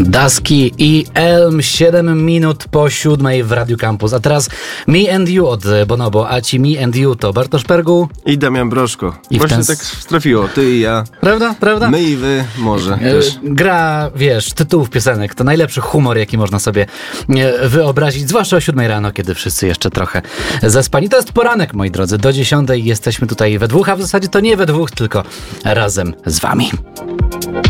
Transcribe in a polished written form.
Daski i Elm, 7 minut po 7 w Radiu Campus. A teraz Me and You od Bonobo, a ci Me and You to Bartosz Pergu i Damian Broszko. I właśnie tak trafiło, ty i ja. Prawda? My i wy może też. Gra, tytułów piosenek to najlepszy humor, jaki można sobie wyobrazić, zwłaszcza o 7 rano, kiedy wszyscy jeszcze trochę zaspani. To jest poranek, moi drodzy, do 10 jesteśmy tutaj we dwóch, a w zasadzie to nie we dwóch, tylko razem z wami.